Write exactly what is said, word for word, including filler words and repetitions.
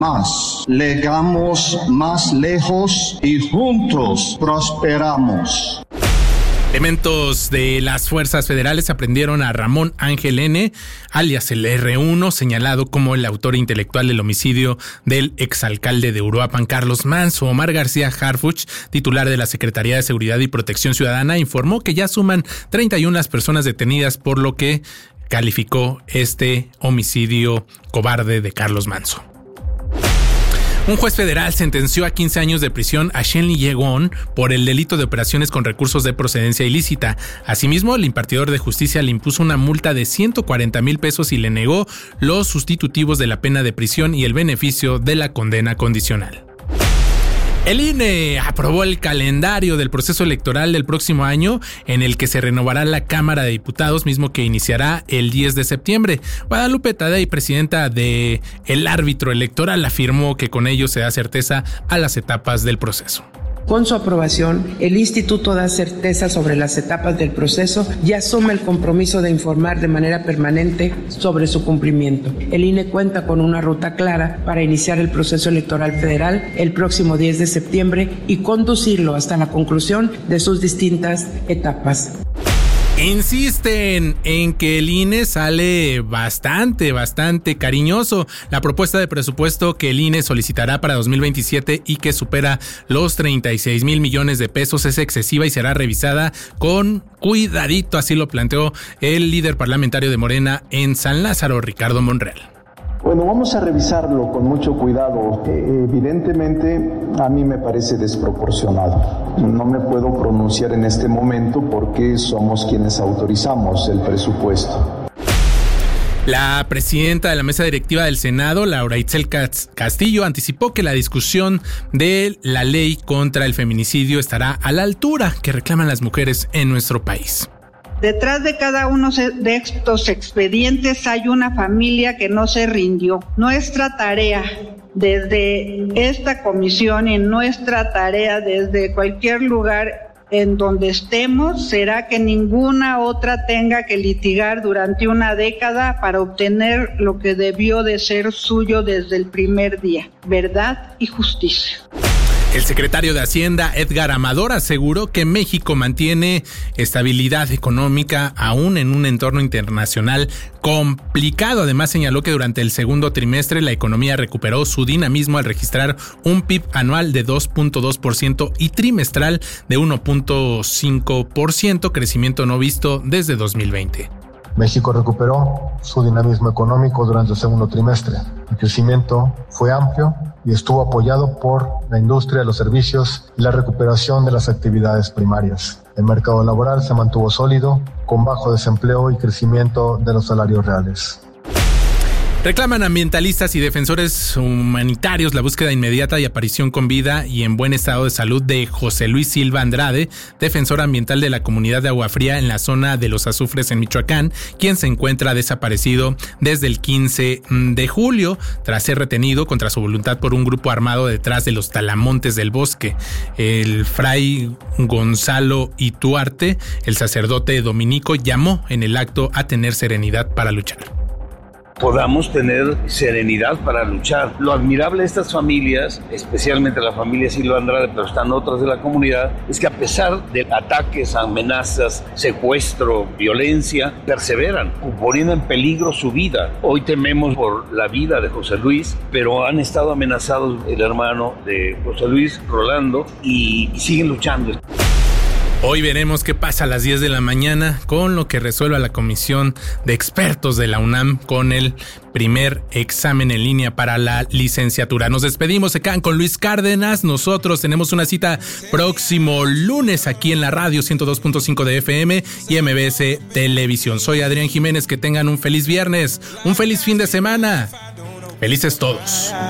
más, llegamos más lejos y juntos prosperamos. Elementos de las fuerzas federales aprendieron a Ramón Ángel N., alias el erre uno, señalado como el autor intelectual del homicidio del exalcalde de Uruapan, Carlos Manso. Omar García Harfuch, titular de la Secretaría de Seguridad y Protección Ciudadana, informó que ya suman treinta y una las personas detenidas, por lo que calificó este homicidio cobarde de Carlos Manso. Un juez federal sentenció a quince años de prisión a Shenli Yegon por el delito de operaciones con recursos de procedencia ilícita. Asimismo, el impartidor de justicia le impuso una multa de ciento cuarenta mil pesos y le negó los sustitutivos de la pena de prisión y el beneficio de la condena condicional. El I N E aprobó el calendario del proceso electoral del próximo año, en el que se renovará la Cámara de Diputados, mismo que iniciará el diez de septiembre. Guadalupe Tadei, presidenta de el árbitro electoral, afirmó que con ello se da certeza a las etapas del proceso. Con su aprobación, el Instituto da certeza sobre las etapas del proceso y asume el compromiso de informar de manera permanente sobre su cumplimiento. El I N E cuenta con una ruta clara para iniciar el proceso electoral federal el próximo diez de septiembre y conducirlo hasta la conclusión de sus distintas etapas. Insisten en que el I N E sale bastante, bastante cariñoso. La propuesta de presupuesto que el I N E solicitará para dos mil veintisiete y que supera los treinta y seis mil millones de pesos es excesiva y será revisada con cuidadito, así lo planteó el líder parlamentario de Morena en San Lázaro, Ricardo Monreal. Bueno, vamos a revisarlo con mucho cuidado. Eh, evidentemente, a mí me parece desproporcionado. No me puedo pronunciar en este momento porque somos quienes autorizamos el presupuesto. La presidenta de la mesa directiva del Senado, Laura Itzel Castillo, anticipó que la discusión de la ley contra el feminicidio estará a la altura que reclaman las mujeres en nuestro país. Detrás de cada uno de estos expedientes hay una familia que no se rindió. Nuestra tarea desde esta comisión y nuestra tarea desde cualquier lugar en donde estemos será que ninguna otra tenga que litigar durante una década para obtener lo que debió de ser suyo desde el primer día: verdad y justicia. El secretario de Hacienda, Edgar Amador, aseguró que México mantiene estabilidad económica aún en un entorno internacional complicado. Además, señaló que durante el segundo trimestre la economía recuperó su dinamismo al registrar un P I B anual de dos punto dos por ciento y trimestral de uno punto cinco por ciento, crecimiento no visto desde dos mil veinte. México recuperó su dinamismo económico durante el segundo trimestre. El crecimiento fue amplio y estuvo apoyado por la industria, los servicios y la recuperación de las actividades primarias. El mercado laboral se mantuvo sólido, con bajo desempleo y crecimiento de los salarios reales. Reclaman ambientalistas y defensores humanitarios la búsqueda inmediata y aparición con vida y en buen estado de salud de José Luis Silva Andrade, defensor ambiental de la comunidad de Agua Fría en la zona de Los Azufres en Michoacán, quien se encuentra desaparecido desde el quince de julio tras ser retenido contra su voluntad por un grupo armado detrás de los talamontes del bosque. El fray Gonzalo Ituarte, el sacerdote dominico, llamó en el acto a tener serenidad para luchar. Podamos tener serenidad para luchar. Lo admirable de estas familias, especialmente la familia Silva Andrade, pero están otras de la comunidad, es que a pesar de ataques, amenazas, secuestro, violencia, perseveran, poniendo en peligro su vida. Hoy tememos por la vida de José Luis, pero han estado amenazados el hermano de José Luis, Rolando, y siguen luchando. Hoy veremos qué pasa a las diez de la mañana con lo que resuelva la comisión de expertos de la UNAM con el primer examen en línea para la licenciatura. Nos despedimos, se quedan con Luis Cárdenas. Nosotros tenemos una cita próximo lunes aquí en la radio ciento dos punto cinco de F M y M B S Televisión. Soy Adrián Jiménez, que tengan un feliz viernes, un feliz fin de semana. Felices todos.